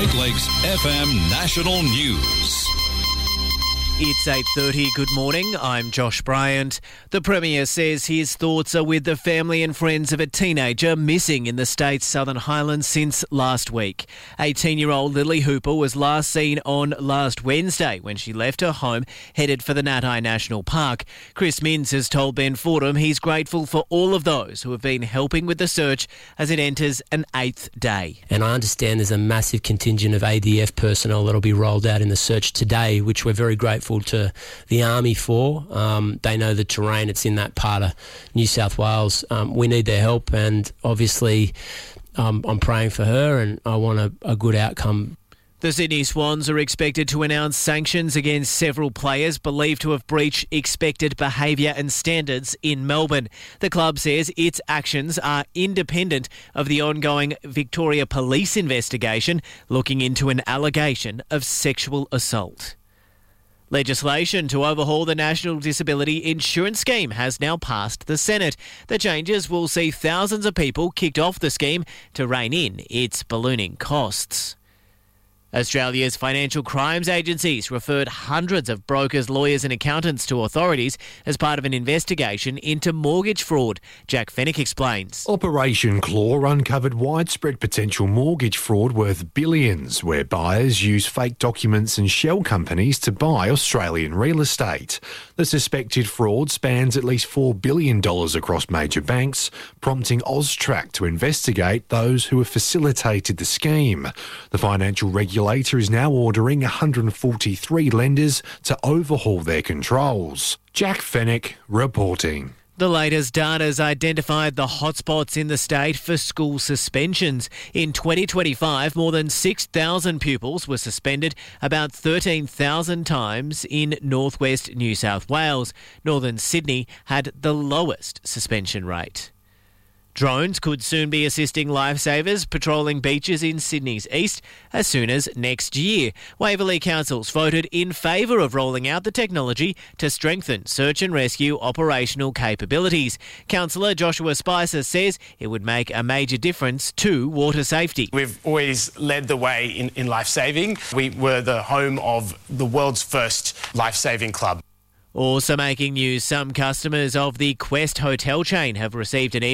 Great Lakes FM National News. It's 8:30. Good morning. I'm Josh Bryant. The Premier says his thoughts are with the family and friends of a teenager missing in the state's Southern Highlands since last week. 18-year-old Lily Hooper was last seen on last Wednesday when she left her home, headed for the Natai National Park. Chris Minns has told Ben Fordham he's grateful for all of those who have been helping with the search as it enters an 8th day. And I understand there's a massive contingent of ADF personnel that'll be rolled out in the search today, which we're very grateful to the Army for. They know the terrain. It's in that part of New South Wales. We need their help, and obviously I'm praying for her, and I want a good outcome. The Sydney Swans are expected to announce sanctions against several players believed to have breached expected behaviour and standards in Melbourne. The club says its actions are independent of the ongoing Victoria Police investigation looking into an allegation of sexual assault. Legislation to overhaul the National Disability Insurance Scheme has now passed the Senate. The changes will see thousands of people kicked off the scheme to rein in its ballooning costs. Australia's financial crimes agencies referred hundreds of brokers, lawyers and accountants to authorities as part of an investigation into mortgage fraud. Jack Fennick explains. Operation Claw uncovered widespread potential mortgage fraud worth billions, where buyers use fake documents and shell companies to buy Australian real estate. The suspected fraud spans at least $4 billion across major banks, prompting AUSTRAC to investigate those who have facilitated the scheme. The financial regulator is now ordering 143 lenders to overhaul their controls. Jack Fennick reporting. The latest data has identified the hotspots in the state for school suspensions. In 2025, more than 6,000 pupils were suspended, about 13,000 times in northwest New South Wales. Northern Sydney had the lowest suspension rate. Drones could soon be assisting lifesavers patrolling beaches in Sydney's east as soon as next year. Waverley Council's voted in favour of rolling out the technology to strengthen search and rescue operational capabilities. Councillor Joshua Spicer says it would make a major difference to water safety. We've always led the way in life-saving. We were the home of the world's first life-saving club. Also making news, some customers of the Quest hotel chain have received an email